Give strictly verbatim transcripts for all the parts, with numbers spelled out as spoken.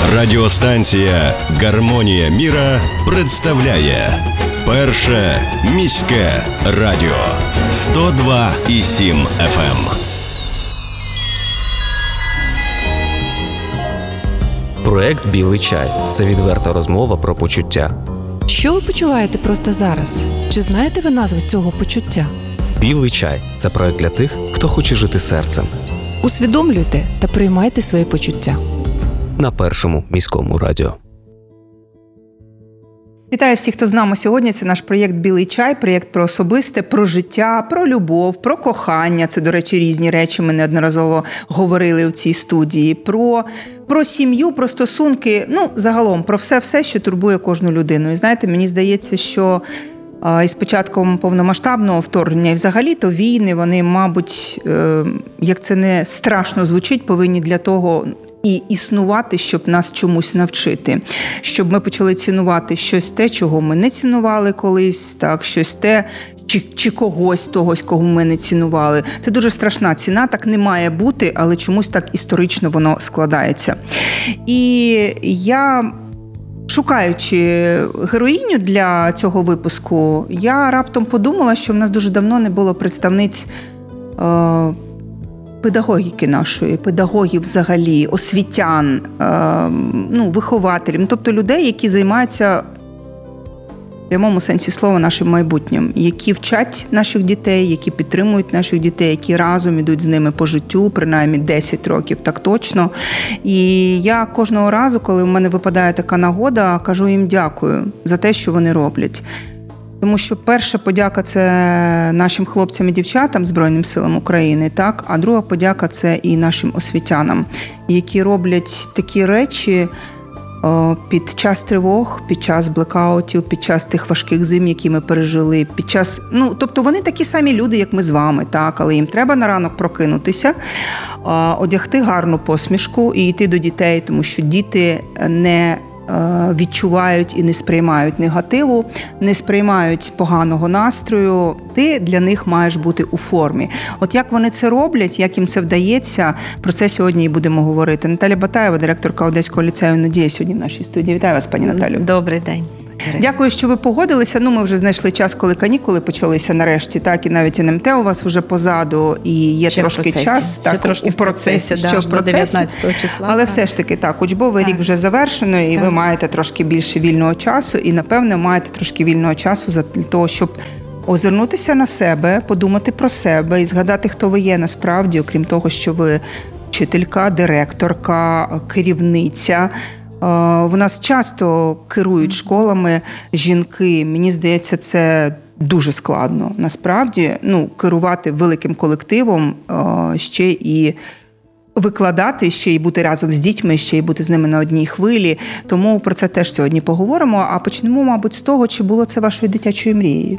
Радіостанція «Гармонія міра» представляє Перше міське радіо сто два і сім еф ем. Проект «Білий чай» – це відверта розмова про почуття. Що ви почуваєте просто зараз? Чи знаєте ви назву цього почуття? «Білий чай» – це проект для тих, хто хоче жити серцем. Усвідомлюйте та приймайте свої почуття. На Першому міському радіо. Вітаю всіх, хто з нами сьогодні. Це наш проєкт «Білий чай», проєкт про особисте, про життя, про любов, про кохання. Це, до речі, різні речі, ми неодноразово говорили в цій студії. Про, про сім'ю, про стосунки, ну, загалом, про все-все, що турбує кожну людину. І знаєте, мені здається, що із початком повномасштабного вторгнення і взагалі-то війни, вони, мабуть, як це не страшно звучить, повинні для того і існувати, щоб нас чомусь навчити. Щоб ми почали цінувати щось те, чого ми не цінували колись, так, щось те, чи, чи когось, тогось, кого ми не цінували. Це дуже страшна ціна, так не має бути, але чомусь так історично воно складається. І я, шукаючи героїню для цього випуску, я раптом подумала, що в нас дуже давно не було представниць е- педагогіки нашої, педагогів взагалі, освітян, ну, вихователів, тобто людей, які займаються в прямому сенсі слова нашим майбутнім, які вчать наших дітей, які підтримують наших дітей, які разом ідуть з ними по життю, принаймні десять років, так точно. І я кожного разу, коли в мене випадає така нагода, кажу їм дякую за те, що вони роблять. Тому що перша подяка – це нашим хлопцям і дівчатам Збройним силам України, так? А друга подяка – це і нашим освітянам, які роблять такі речі під час тривог, під час блекаутів, під час тих важких зим, які ми пережили, під час, ну, тобто вони такі самі люди, як ми з вами, так? Але їм треба на ранок прокинутися, одягти гарну посмішку і йти до дітей, тому що діти не відчувають і не сприймають негативу, не сприймають поганого настрою. Ти для них маєш бути у формі. От як вони це роблять, як їм це вдається, про це сьогодні і будемо говорити. Наталя Батаєва, директорка Одеського ліцею «Надія», сьогодні в нашій студії. Вітаю вас, пані Наталю. Добрий день. Дякую, що ви погодилися. Ну, ми вже знайшли час, коли канікули почалися нарешті, так, і навіть ен ем те у вас вже позаду, і є ще трошки час, так, трошки у процесі, процесі, що да, в процесі, до дев'ятнадцятого числа. Але так. все ж таки так, учбовий так. рік вже завершено, і так. Ви маєте трошки більше вільного часу, і, напевне, маєте трошки вільного часу для того, щоб озирнутися на себе, подумати про себе і згадати, хто ви є насправді, окрім того, що ви вчителька, директорка, керівниця. В нас часто керують школами жінки. Мені здається, це дуже складно. Насправді, ну, керувати великим колективом, ще і викладати, ще і бути разом з дітьми, ще і бути з ними на одній хвилі. Тому про це теж сьогодні поговоримо. А почнемо, мабуть, з того, чи було це вашою дитячою мрією?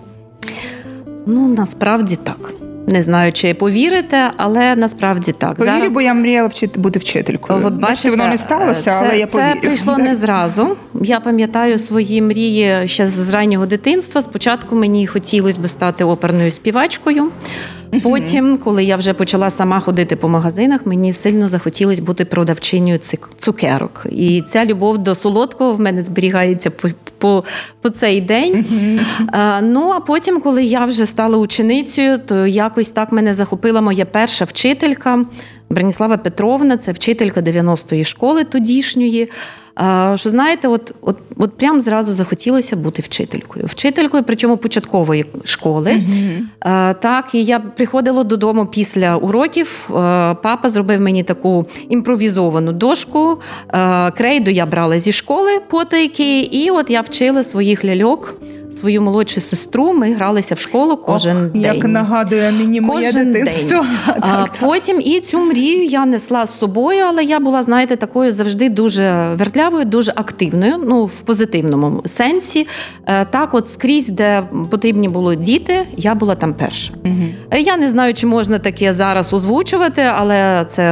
Ну, насправді так. Не знаю, чи повірите, але насправді так. Повірю, Зараз... бо я мріяла вчити, бути вчителькою. От бачите, воно не сталося, це, але я повірю. Це прийшло не зразу. Я пам'ятаю свої мрії ще з раннього дитинства. Спочатку мені хотілося б стати оперною співачкою. Потім, коли я вже почала сама ходити по магазинах, мені сильно захотілося бути продавчинею цукерок. І ця любов до солодкого в мене зберігається по, по, по цей день. А, ну, а потім, коли я вже стала ученицею, то якось так мене захопила моя перша вчителька Браніслава Петровна, це вчителька дев'яностої школи тодішньої. Що, знаєте, от, от, от прям зразу захотілося бути вчителькою. Вчителькою, причому початкової школи. Mm-hmm. Так, і я приходила додому після уроків. Папа зробив мені таку імпровізовану дошку. Крейду я брала зі школи потайки, і от я вчила своїх ляльок, свою молодшу сестру, ми гралися в школу кожен Ох, день. Як нагадує мені моє кожен дитинство. Так, а, так. Потім і цю мрію я несла з собою, але я була, знаєте, такою завжди дуже вертлявою, дуже активною, ну, в позитивному сенсі. Так, от скрізь, де потрібні були діти, я була там перша. Угу. Я не знаю, чи можна таке зараз озвучувати, але це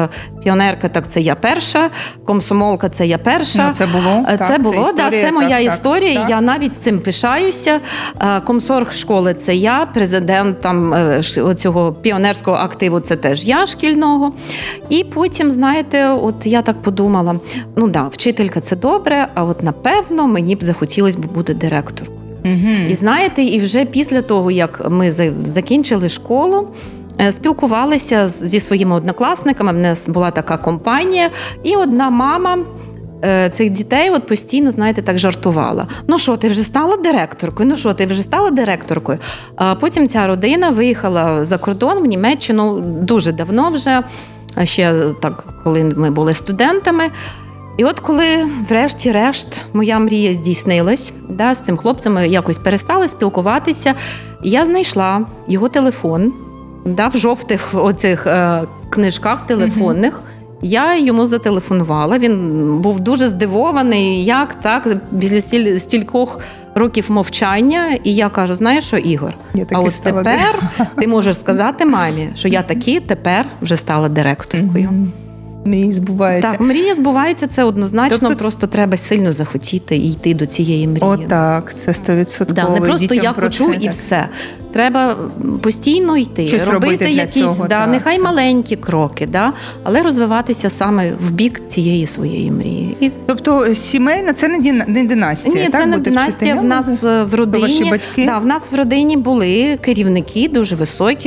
Піонерка, так це я перша, комсомолка, це я перша. Ну, це було, Це так, було, це історія, да, це моя так, історія, так, і я так. навіть цим пишаюся. Комсорг школи – це я, президент там цього піонерського активу – це теж я, шкільного. І потім, знаєте, от я так подумала, ну да, вчителька – це добре, а от напевно мені б захотілося б бути директоркою. Угу. І знаєте, і вже після того, як ми закінчили школу, спілкувалися зі своїми однокласниками, в нас була така компанія, і одна мама цих дітей от постійно, знаєте, так жартувала. Ну що, ти вже стала директоркою? Ну що, ти вже стала директоркою? А потім ця родина виїхала за кордон в Німеччину дуже давно вже, ще так, коли ми були студентами. І от коли врешті-решт моя мрія здійснилась, да, з цим хлопцем ми якось перестали спілкуватися, я знайшла його телефон, да, в жовтих оцих е, книжках телефонних. Mm-hmm. Я йому зателефонувала, він був дуже здивований, як так, після стіль, стількох років мовчання. І я кажу, знаєш що, Ігор, а от тепер ти можеш сказати мамі, що я таки тепер вже стала директоркою. Mm-hmm. Мрії збуваються. Так, мрія збувається, це однозначно, тобто, просто треба сильно захотіти і йти до цієї мрії. О, так, це сто відсотків. Да, не просто Дітям я про хочу це, і так. все. Треба постійно йти, щось робити якісь, цього, да, так, нехай так. маленькі кроки, да, але розвиватися саме в бік цієї своєї мрії. І... Тобто сімейна, це не, діна, не династія, Ні, так? це не Бути династія. вчителем? В нас в родині, ваші батьки? Да, в нас в родині були керівники дуже високі.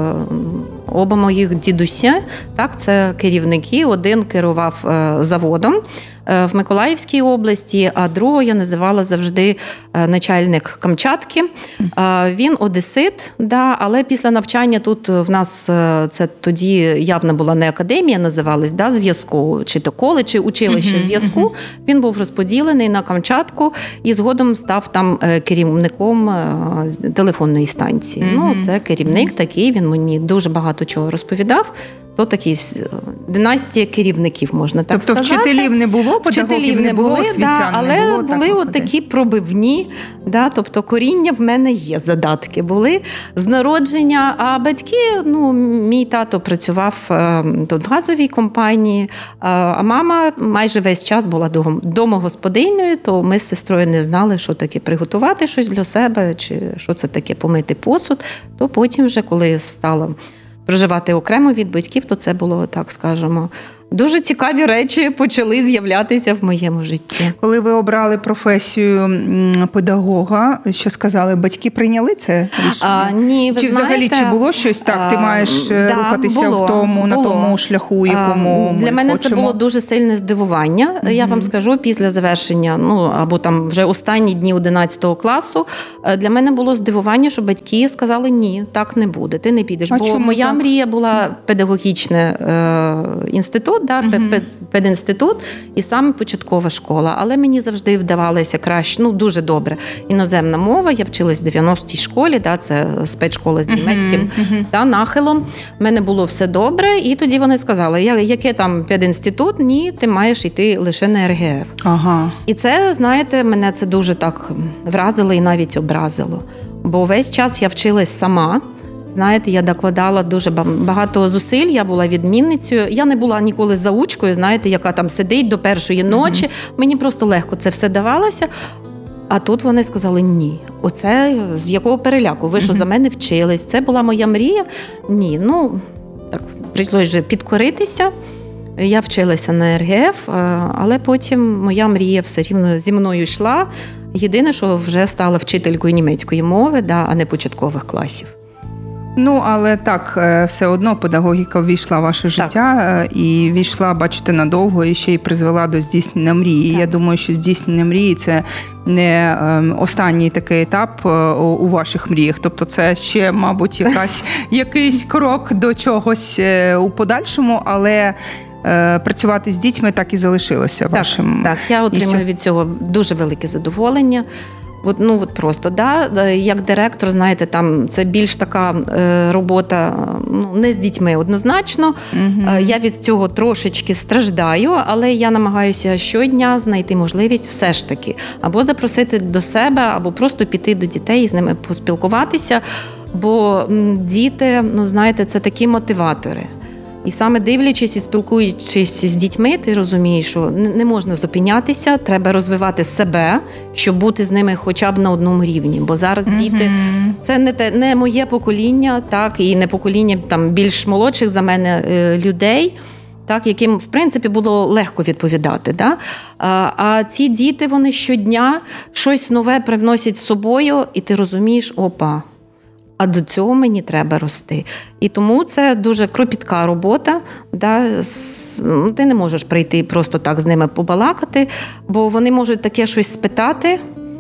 Оба моїх дідуся, так, це керівники. Один керував заводом в Миколаївській області, а другого я називала завжди начальник Камчатки. Він одесит, да, але після навчання тут в нас, це тоді явно була не академія, називалась, да, зв'язку, чи то коледж, чи училище uh-huh, зв'язку. Uh-huh. Він був розподілений на Камчатку і згодом став там керівником телефонної станції. Uh-huh. Ну, це керівник такий, він мені дуже багато чого розповідав. То такі династія керівників, можна так тобто, сказати. Тобто вчителів не було, педагогів не було, освітян да, але не було. були от такі пробивні, да, тобто коріння в мене є, задатки були з народження, а батьки, ну, мій тато працював е, тут в газовій компанії, е, а мама майже весь час була домогосподинною, то ми з сестрою не знали, що таке приготувати щось для себе, чи що це таке помити посуд, то потім вже, коли стала проживати окремо від батьків, то це було, так скажемо, дуже цікаві речі почали з'являтися в моєму житті. Коли ви обрали професію педагога, що сказали, батьки прийняли це рішення? А, ні, ви чи знаєте, взагалі, чи було щось так, ти маєш а, рухатися да, було, в тому, на було. тому шляху, якому Для ми мене хочемо? це було дуже сильне здивування. Mm-hmm. Я вам скажу, після завершення, ну, або там вже останні дні одинадцятого класу, для мене було здивування, що батьки сказали, ні, так не буде, ти не підеш. А Бо чому моя так? мрія була педагогічний е, інститут, да, mm-hmm. пединститут і саме початкова школа. Але мені завжди вдавалося краще, ну, дуже добре. Іноземна мова, я вчилась в дев'яностій школі, да, це спецшкола з німецьким uh-huh. да, нахилом. В мене було все добре, і тоді вони сказали, яке там пединститут? Ні, ти маєш йти лише на ер ге еф. Ага. І це, знаєте, мене це дуже так вразило і навіть образило. Бо весь час я вчилась сама. Знаєте, я докладала дуже багато зусиль, я була відмінницею. Я не була ніколи заучкою, знаєте, яка там сидить до першої ночі. Mm-hmm. Мені просто легко це все давалося. А тут вони сказали, ні, оце з якого переляку? Ви що, mm-hmm. за мене вчились? Це була моя мрія? Ні, ну, так, прийшлося вже підкоритися. Я вчилася на ер ге еф, але потім моя мрія все рівно зі мною йшла. Єдине, що вже стала вчителькою німецької мови, да, а не початкових класів. Ну, але так, все одно педагогіка ввійшла в ваше життя так. і ввійшла, бачите, надовго і ще й призвела до здійснення мрії. Так. Я думаю, що здійснення мрії – це не останній такий етап у ваших мріях. Тобто це ще, мабуть, якась, якийсь крок до чогось у подальшому, але працювати з дітьми так і залишилося так, вашим. Так, я отримую і... від цього дуже велике задоволення. От, ну, от просто, да, як директор, знаєте, там це більш така е, робота, ну, не з дітьми однозначно. Uh-huh. Я від цього трошечки страждаю, але я намагаюся щодня знайти можливість все ж таки або запросити до себе, або просто піти до дітей і з ними поспілкуватися, бо м, діти, ну, знаєте, це такі мотиватори. І саме дивлячись і спілкуючись з дітьми, ти розумієш, що не можна зупинятися, треба розвивати себе, щоб бути з ними хоча б на одному рівні. Бо зараз mm-hmm. діти – це не те, не моє покоління, так, і не покоління там більш молодших за мене людей, так, яким, в принципі, було легко відповідати. Да? А, а ці діти, вони щодня щось нове привносять з собою, і ти розумієш, опа, а до цього мені треба рости. І тому це дуже кропітка робота. Да? Ти не можеш прийти просто так з ними побалакати, бо вони можуть таке щось спитати.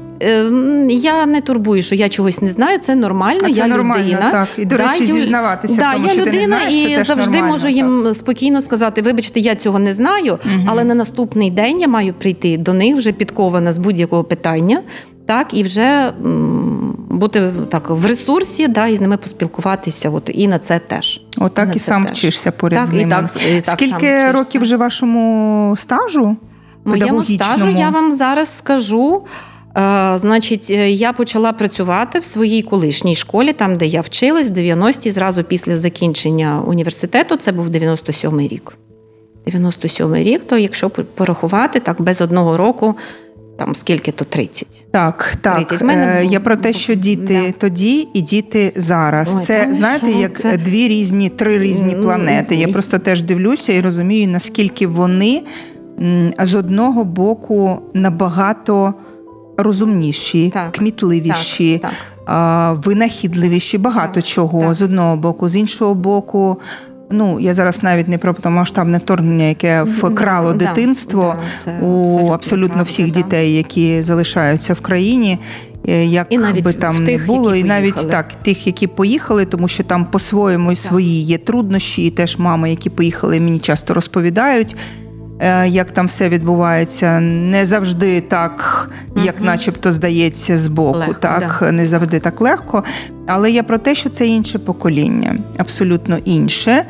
Я не турбую, що я чогось не знаю, це нормально, а це я нормально, людина. Так. І, до да, речі, зізнаватися да, в тому, я що людина, ти не знаєш, і це теж завжди нормально, можу так. їм спокійно сказати, вибачте, я цього не знаю, угу. але на наступний день я маю прийти до них вже підкована з будь-якого питання, так, і вже м, бути так в ресурсі, да, і з ними поспілкуватися, от, і на це теж. Отак і, і сам теж. Вчишся поряд так, з ними. І так, і так Скільки років вже вашому стажу? Моєму стажу я вам зараз скажу. Uh, значить, я почала працювати в своїй колишній школі, там, де я вчилась, в дев'яності, зразу після закінчення університету, це був дев'яносто сьомий рік. дев'яносто сьомий рік, то якщо порахувати, так, без одного року, там, скільки то тридцять. Так, так. тридцять. Мене... Я про те, що діти да. тоді і діти зараз. Ой, це, знаєте, що? Як це... дві різні, три різні планети. Я просто теж дивлюся і розумію, наскільки вони з одного боку набагато розумніші, так, кмітливіші, так, так. винахідливіші, багато так, чого так. з одного боку. З іншого боку, ну, я зараз навіть не про повномасштабне вторгнення, яке вкрало да, дитинство да, у абсолютно, абсолютно всіх правда, дітей, які залишаються в країні, як би там тих, не було. І навіть так, тих, які поїхали, тому що там по-своєму і свої є труднощі, і теж мами, які поїхали, мені часто розповідають, як там все відбувається, не завжди так, як угу. начебто здається збоку, легко, так, да. не завжди так легко. Але я про те, що це інше покоління, абсолютно інше.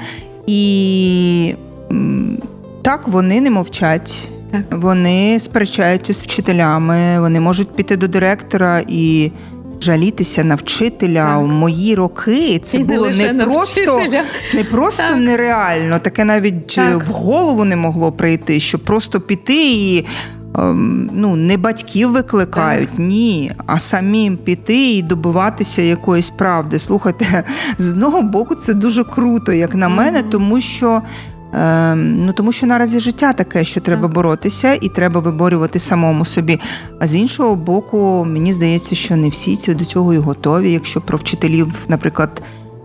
І так, вони не мовчать, так. вони сперечаються з вчителями, вони можуть піти до директора і жалітися на вчителя. Так. У мої роки це і було не, не просто, не просто так. нереально, таке навіть так. в голову не могло прийти, що просто піти і ну, не батьків викликають, так. ні, а самим піти і добиватися якоїсь правди. Слухайте, з одного боку це дуже круто, як на mm-hmm. мене, тому що Ну, тому що наразі життя таке, що треба так. боротися і треба виборювати самому собі. А з іншого боку, мені здається, що не всі до цього і готові. Якщо про вчителів, наприклад,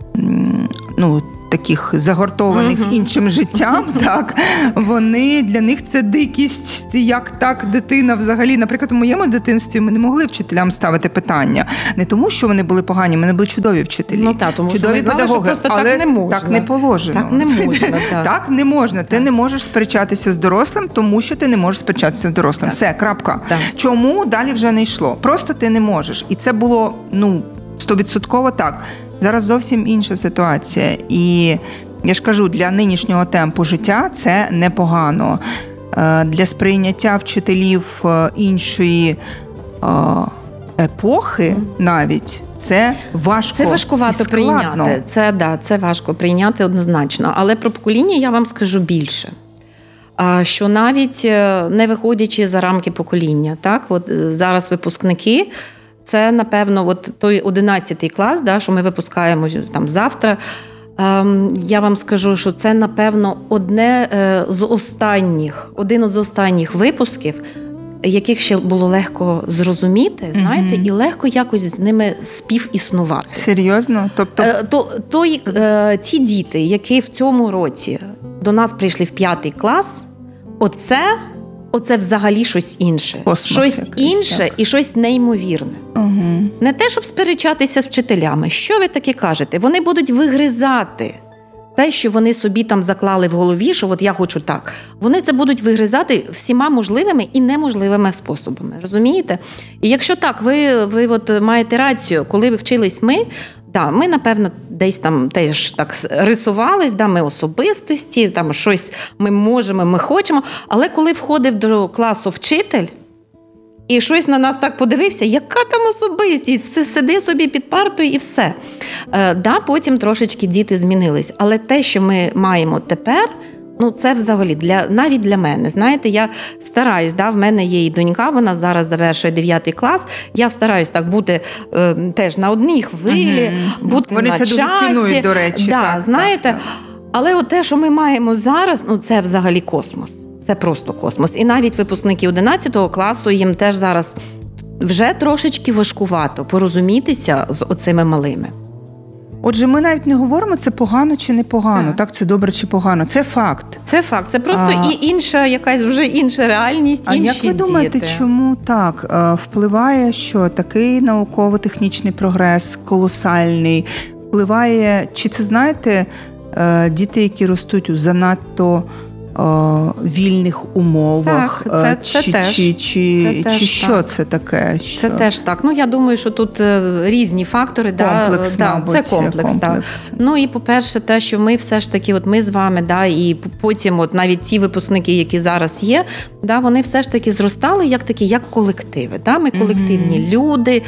ну, таких загортованих uh-huh. іншим життям, так, вони, для них це дикість, як так дитина взагалі. Наприклад, у моєму дитинстві ми не могли вчителям ставити питання. Не тому, що вони були погані, ми не були чудові вчителі. Ну так, тому чудові що ми знали, педагоги, що просто але так не можна. Так не положено. Так не можна, так. Так не можна. Ти так. не можеш сперечатися з дорослим, тому що ти не можеш сперечатися з дорослим. Так. Все, крапка. Так. Чому? Далі вже не йшло. Просто ти не можеш. І це було, ну, стовідсотково так. Зараз зовсім інша ситуація. І я ж кажу, для нинішнього темпу життя це непогано. Для сприйняття вчителів іншої епохи навіть це важко. Це важкувато прийняти. Це, да, це важко прийняти однозначно. Але про покоління я вам скажу більше. Що навіть не виходячи за рамки покоління, так, от зараз випускники, це, напевно, от той одинадцятий клас, да, що ми випускаємо там завтра. Ем, я вам скажу, що це, напевно, одне е, з останніх, один з останніх випусків, яких ще було легко зрозуміти, знаєте, mm-hmm. і легко якось з ними співіснувати. Серйозно? Тобто е, то, то е, ті діти, які в цьому році до нас прийшли в п'ятий клас, оце Оце взагалі щось інше. Космос щось якийсь, інше так. і щось неймовірне. Угу. Не те, щоб сперечатися з вчителями. Що ви таке кажете? Вони будуть вигризати те, що вони собі там заклали в голові, що от я хочу так. Вони це будуть вигризати всіма можливими і неможливими способами. Розумієте? І якщо так, ви, ви от маєте рацію, коли ви вчились ми, да, ми, напевно, десь там теж так рисувались, да, ми особистості, там щось ми можемо, ми хочемо. Але коли входив до класу вчитель, І щось на нас так подивився, яка там особистість, сиди собі під партою і все. Е, да, потім трошечки діти змінились. Але те, що ми маємо тепер, ну це взагалі, для, навіть для мене. Знаєте, я стараюсь, да, в мене є і донька, вона зараз завершує дев'ятий клас, я стараюсь так бути е, теж на одній хвилі, угу. бути Вони на це часі. дуже цінують, до речі. Да, так, знаєте, так, так. Але от те, що ми маємо зараз, ну це взагалі космос. Це просто космос. І навіть випускники одинадцятого класу, їм теж зараз вже трошечки важкувато порозумітися з оцими малими. Отже, ми навіть не говоримо, це погано чи не погано, так, так це добре чи погано, це факт. Це факт, це просто а, і інша, якась вже інша реальність, а інші діти. А як ви думаєте, діти. чому так впливає, що такий науково-технічний прогрес колосальний, впливає, чи це, знаєте, діти, які ростуть у занадто вільних умовах, так, це, це чи, теж. чи, чи, це теж чи що так. це таке? Що? Це теж так. Ну, я думаю, що тут різні фактори. Комплекс, да, мабуть, це комплекс. комплекс. Да. Ну і, по-перше, те, що ми все ж таки, от ми з вами, да, і потім от навіть ті випускники, які зараз є, да, вони все ж таки зростали як такі, як колективи. Да? Ми колективні mm-hmm. люди,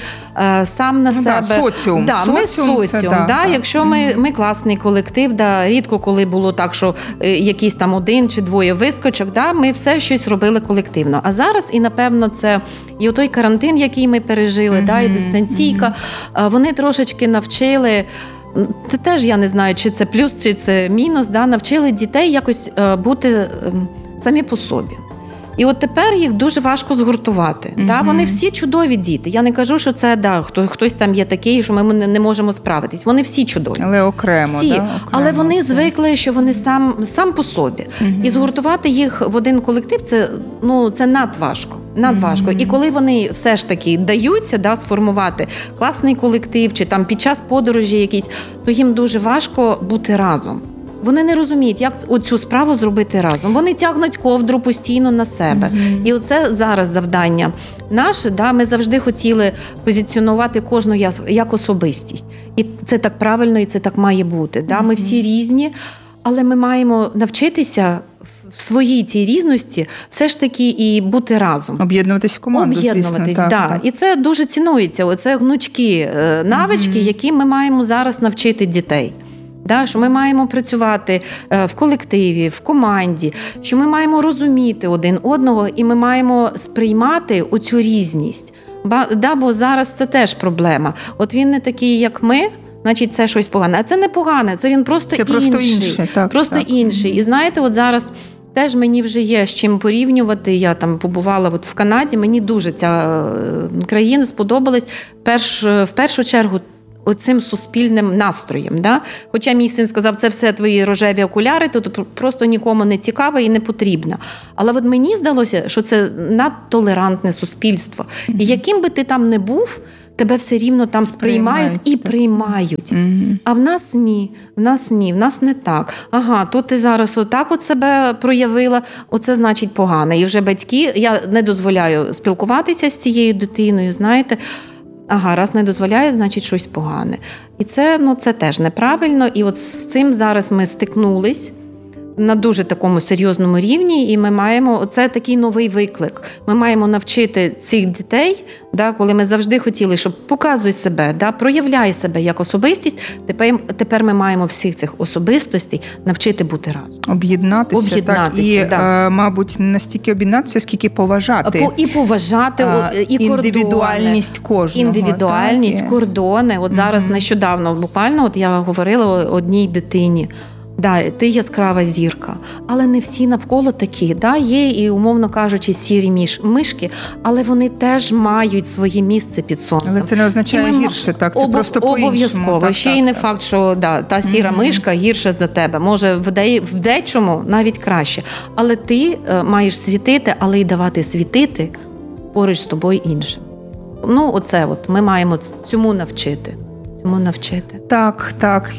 сам на ну, себе. Да, соціум. Да, соціум ми соціум. Це, да, да, да. да. Якщо ми, mm-hmm. ми класний колектив, да, рідко коли було так, що якийсь там один чи двоє вискочок, да, ми все щось робили колективно. А зараз, і напевно, це і той карантин, який ми пережили, mm-hmm. да, і дистанційка, mm-hmm. вони трошечки навчили, це теж я не знаю, чи це плюс, чи це мінус, да, навчили дітей якось бути самі по собі. І от тепер їх дуже важко згуртувати. Mm-hmm. Да? Вони всі чудові діти. Я не кажу, що це да, хто, хтось там є такий, що ми не можемо справитись. Вони всі чудові. Але окремо. Всі. Да? окремо. Але вони звикли, що вони сам, сам по собі. Mm-hmm. І згуртувати їх в один колектив, це, ну, це надважко. Надважко. Mm-hmm. І коли вони все ж таки даються, да, сформувати класний колектив, чи там під час подорожі якісь, то їм дуже важко бути разом. Вони не розуміють, як оцю справу зробити разом. Вони тягнуть ковдру постійно на себе. Mm-hmm. І оце зараз завдання наше. Да, ми завжди хотіли позиціонувати кожну як особистість. І це так правильно, і це так має бути. Да? Ми всі різні, але ми маємо навчитися в своїй цій різності все ж таки і бути разом. Об'єднуватись в команду, Об'єднуватись, звісно. Так, да. так. І це дуже цінується. Оце гнучкі навички, mm-hmm. які ми маємо зараз навчити дітей. Да, що ми маємо працювати в колективі, в команді, що ми маємо розуміти один одного і ми маємо сприймати оцю різність. Ба, да, бо зараз це теж проблема. От він не такий, як ми, значить це щось погане. А це не погане, це він просто це інший. Просто інший. Так, просто так. інший. І знаєте, от зараз теж мені вже є з чим порівнювати. Я там побувала от в Канаді, мені дуже ця країна сподобалась. Перш, в першу чергу оцим суспільним настроєм. Да? Хоча мій син сказав, це все твої рожеві окуляри, то просто нікому не цікаво і не потрібно. Але от мені здалося, що це надтолерантне суспільство. Mm-hmm. І яким би ти там не був, тебе все рівно там сприймають, сприймають і так. приймають. Mm-hmm. А в нас ні, в нас ні, в нас не так. Ага, то ти зараз отак от себе проявила, оце значить погано. І вже батьки, я не дозволяю спілкуватися з цією дитиною, знаєте, ага, раз не дозволяє, значить щось погане. І це, ну, це теж неправильно. І от з цим зараз ми стикнулись на дуже такому серйозному рівні, і ми маємо, це такий новий виклик. Ми маємо навчити цих дітей, да, коли ми завжди хотіли, щоб показуй себе, да, проявляй себе як особистість, тепер, тепер ми маємо всіх цих особистостей навчити бути разом. Об'єднатися, Об'єднатися, так, і, да. е, мабуть, не настільки об'єднатися, скільки поважати. По, і поважати, а, і індивідуальність кордони. кожного. Індивідуальність, так, кордони. От зараз mm-hmm. нещодавно, буквально, от я говорила одній дитині, да, ти яскрава зірка, але не всі навколо такі. Да, є і, умовно кажучи, сірі міш, мишки, але вони теж мають своє місце під сонцем. Але це не означає ми, гірше, так, це об, просто по-іншому. Обов'язково. Так, Ще так, й не так. факт, що да, та сіра mm-hmm. мишка гірша за тебе. Може, в, де, в дечому навіть краще. Але ти е, маєш світити, але й давати світити поруч з тобою іншим. Ну, оце от, ми маємо цьому навчити. Цьому навчити. Так, так.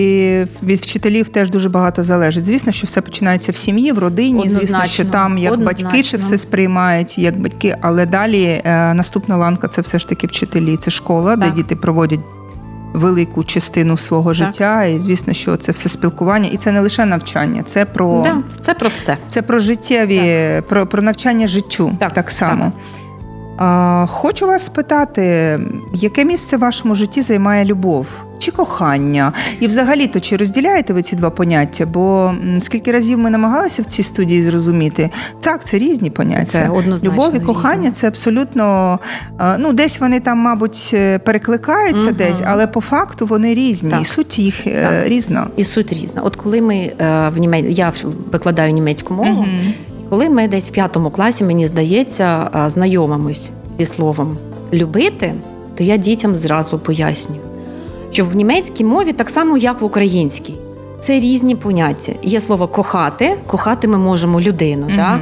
І від вчителів теж дуже багато залежить. Звісно, що все починається в сім'ї, в родині. Однозначно. Звісно, що там як Однозначно. Батьки це все сприймають, як батьки. Але далі е, наступна ланка – це все ж таки вчителі. Це школа, так. де діти проводять велику частину свого так. життя. І, звісно, що це все спілкування. І це не лише навчання, це про... Да, це про все. Це про життєві, про, про навчання життю так, так само. Так. Хочу вас спитати, яке місце в вашому житті займає любов? Чи кохання? І взагалі-то, чи розділяєте ви ці два поняття? Бо скільки разів ми намагалися в цій студії зрозуміти, так, це різні поняття. Це однозначно любов і кохання різні. – це абсолютно, ну, десь вони там, мабуть, перекликаються угу. десь, але по факту вони різні, так. і суть їх так. різна. І суть різна. От коли ми в німець... я викладаю німецьку мову, угу. коли ми десь в п'ятому класі, мені здається, знайомимось зі словом «любити», то я дітям зразу пояснюю, що в німецькій мові так само, як в українській. Це різні поняття. Є слово «кохати», кохати ми можемо людину, mm-hmm. да?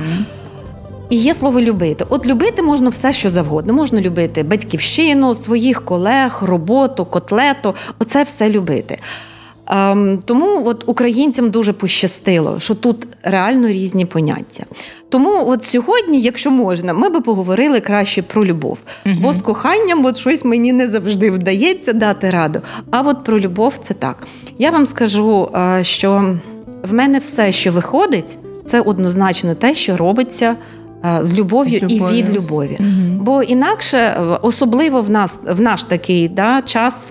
І є слово «любити». От любити можна все, що завгодно. Можна любити батьківщину, своїх колег, роботу, котлету. Оце все любити. Ем, тому от українцям дуже пощастило, що тут реально різні поняття. Тому от сьогодні, якщо можна, ми би поговорили краще про любов. Угу. Бо з коханням от щось мені не завжди вдається дати раду. А от про любов – це так. Я вам скажу, що в мене все, що виходить, це однозначно те, що робиться з любов'ю, любов'ю. і від любові. Угу. Бо інакше, особливо в нас, в наш такий да, час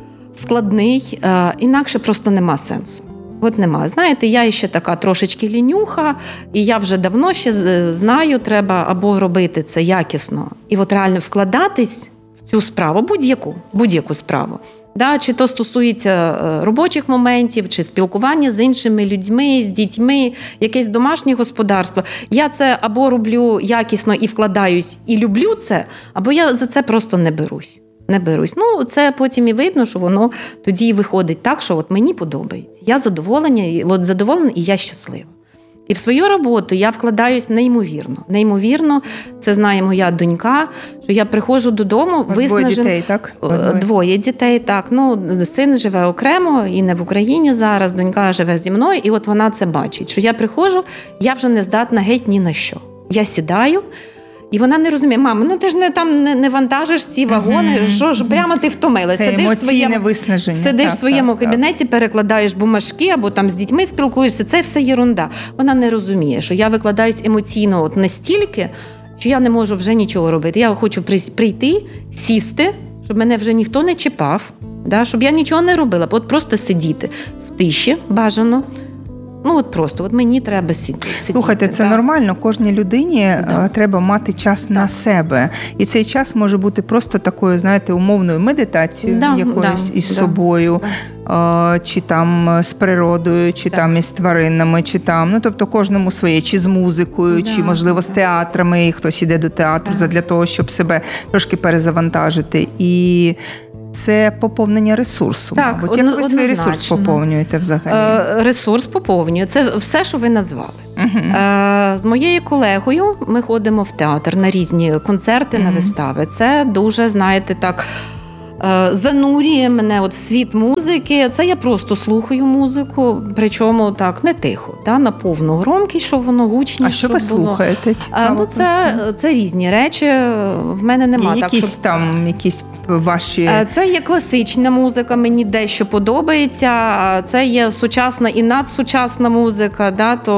складний, інакше просто нема сенсу. От нема. Знаєте, я ще така трошечки лінюха, і я вже давно ще знаю, треба або робити це якісно, і от реально вкладатись в цю справу, будь-яку, будь-яку справу. Да, чи то стосується робочих моментів, чи спілкування з іншими людьми, з дітьми, якесь домашнє господарство. Я це або роблю якісно і вкладаюсь, і люблю це, або я за це просто не берусь. Не берусь. Ну, це потім і видно, що воно тоді і виходить так, що от мені подобається. Я задоволена, от задоволена, і я щаслива. І в свою роботу я вкладаюсь неймовірно. Неймовірно, це знає моя донька, що я приходжу додому, виснажена. Двоє дітей, так? Двоє. Двоє дітей, так. Ну, син живе окремо і не в Україні зараз, донька живе зі мною, і от вона це бачить, що я приходжу, я вже не здатна геть ні на що. Я сідаю, і вона не розуміє: мама, ну ти ж не там не, не вантажиш ці вагони, mm-hmm. що ж прямо ти втомилась. Це сидиш в своєму, виснаження. Сидиш так, в своєму так, кабінеті, так. перекладаєш бумажки або там з дітьми спілкуєшся. Це все єрунда. Вона не розуміє, що я викладаюсь емоційно от настільки, що я не можу вже нічого робити. Я хочу прийти, сісти, щоб мене вже ніхто не чіпав, да, щоб я нічого не робила, от просто сидіти в тиші бажано. Ну, от просто, от мені треба сидіти. Слухайте, це да. нормально. Кожній людині да. треба мати час так. на себе. І цей час може бути просто такою, знаєте, умовною медитацією да, якоюсь да, із да, собою, да. чи там з природою, чи так. там із тваринами, чи там, ну, тобто кожному своє, чи з музикою, да, чи, можливо, з театрами, і хтось іде до театру да. для того, щоб себе трошки перезавантажити. І це поповнення ресурсу, так, мабуть. Як ви свій ресурс поповнюєте взагалі? Е, ресурс поповнюю. Це все, що ви назвали. Uh-huh. Е, з моєю колегою ми ходимо в театр на різні концерти, uh-huh. на вистави. Це дуже, знаєте, так е, занурює мене от в світ музики. Це я просто слухаю музику, причому так не тихо, та, на повну громкість, щоб воно гучніше. А що ви було. слухаєте? Е, ну, це, це різні речі. В мене нема. Є так, якісь щоб... там, якісь ваші... Це є класична музика, мені дещо подобається. Це є сучасна і надсучасна музика. Да? То